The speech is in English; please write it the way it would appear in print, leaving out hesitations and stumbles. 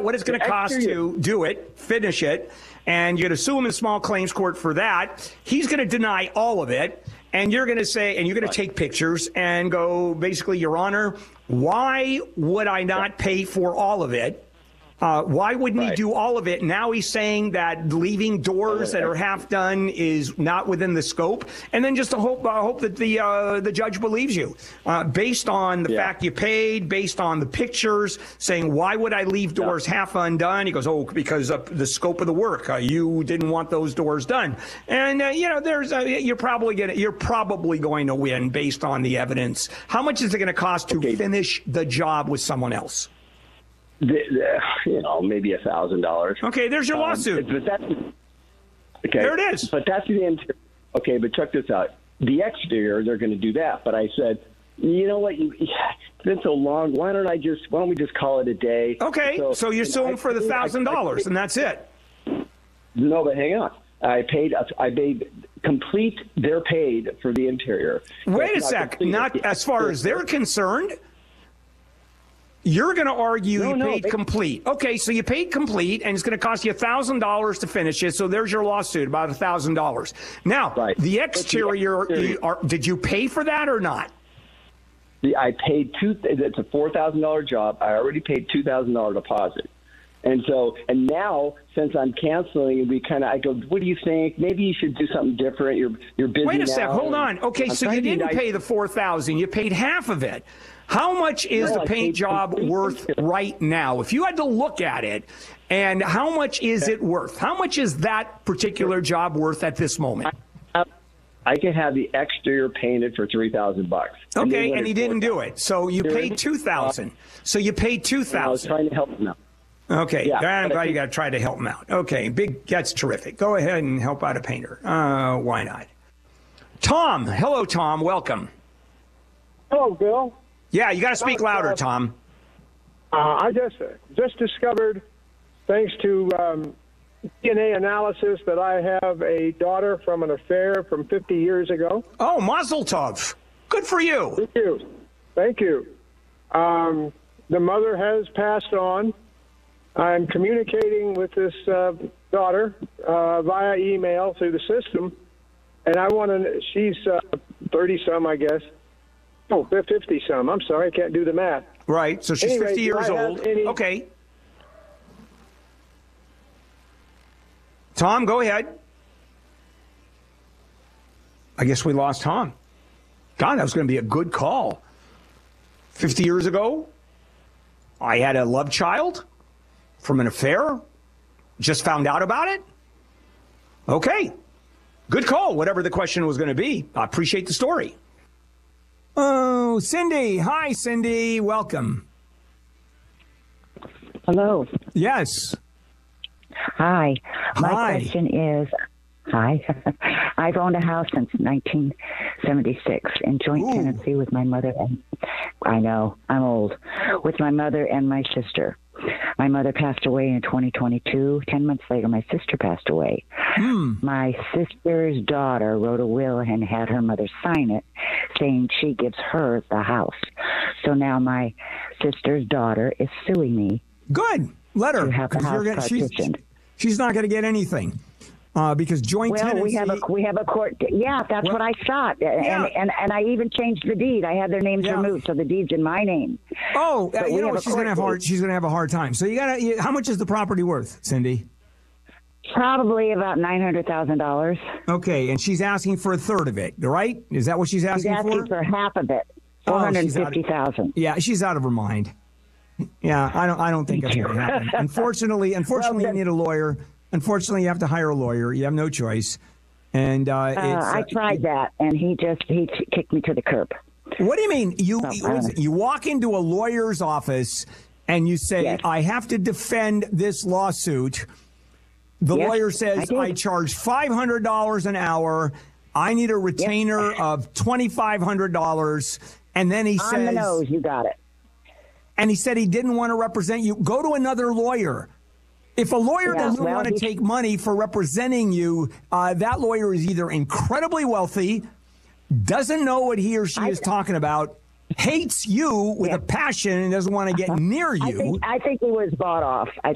what it's going to cost to do it, finish it, and you're going to sue him in small claims court for that. He's going to deny all of it, and you're going to say, and you're going to take pictures and go, basically, Your Honor, why would I not pay for all of it? Why wouldn't he do all of it? Now he's saying that leaving doors that are half done is not within the scope. And then just to hope that the judge believes you based on the fact you paid, based on the pictures, saying, why would I leave doors half undone? He goes, oh, because of the scope of the work. You didn't want those doors done. And, there's you're probably going to win based on the evidence. How much is it going to cost to finish the job with someone else? Maybe $1,000. Okay, there's your lawsuit. But that's okay. There it is. But that's the interior. Okay, but check this out. The exterior, they're going to do that. But I said, you know what? It's been so long. Why don't we just call it a day? Okay, so you're suing for the $1,000, and that's it. No, but hang on. I paid complete. They're paid for the interior. Wait a sec. Not as far as they're concerned. You're going to argue you paid complete. Okay, so you paid complete, and it's going to cost you $1,000 to finish it. So there's your lawsuit, about $1,000. Now, the exterior, did you pay for that or not? I paid it's a $4,000 job. I already paid $2,000 deposit. And now, since I'm canceling, I go, what do you think? Maybe you should do something different. You're busy. Wait a sec. Hold on. Okay, so you didn't pay the $4,000. You paid half of it. How much is the paint job worth right now? If you had to look at it, and how much is it worth? How much is that particular job worth at this moment? I can have the exterior painted for $3,000. Okay, and he didn't do it. So you paid $2,000. So you paid $2,000. I was trying to help him out. Okay, I'm glad you got to try to help him out. Okay, that's terrific. Go ahead and help out a painter. Why not? Tom, hello, Tom. Welcome. Hello, Bill. Yeah, you got to speak louder, Tom. I just discovered, thanks to DNA analysis, that I have a daughter from an affair from 50 years ago. Oh, mazel tov. Good for you. Thank you. Thank you. The mother has passed on. I'm communicating with this daughter via email through the system, and she's 30-some, I guess. Oh, 50-some. I'm sorry, I can't do the math. Right, so she's 50 years old. Okay. Tom, go ahead. I guess we lost Tom. God, that was going to be a good call. 50 years ago, I had a love child from an affair. Just found out about it. Okay. Good call, whatever the question was going to be. I appreciate the story. Oh, Cindy. Hi, Cindy. Welcome. Hello. Yes. Hi. My question is, I've owned a house since 1976 in joint tenancy with my mother and, I know, I'm old, with my mother and my sister. My mother passed away in 2022. 10 months later, my sister passed away. My sister's daughter wrote a will and had her mother sign it, saying she gives her the house. So now my sister's daughter is suing me. Good. Let her. To have the house partitioned. She's not going to get anything. Because joint tenancy... we have a court... Yeah, that's what I thought. Yeah. And I even changed the deed. I had their names removed, so the deed's in my name. Oh, she's going to have a hard time. So how much is the property worth, Cindy? Probably about $900,000. Okay, and she's asking for a third of it, right? Is that what she's asking for? She's asking for half of it, $450,000. Yeah, she's out of her mind. Yeah, I don't think that's going to happen. Unfortunately, you need a lawyer. Unfortunately, you have to hire a lawyer. You have no choice. And I tried that, and he kicked me to the curb. What do you mean? You walk into a lawyer's office and you say, yes, I have to defend this lawsuit. The lawyer says, I charge $500 an hour. I need a retainer of $2,500. And then he says... On the nose, you got it. And he said he didn't want to represent you. Go to another lawyer. If a lawyer doesn't want to take money for representing you, that lawyer is either incredibly wealthy, doesn't know what he or she is talking about, hates you with a passion and doesn't want to get near you. I think he was bought off.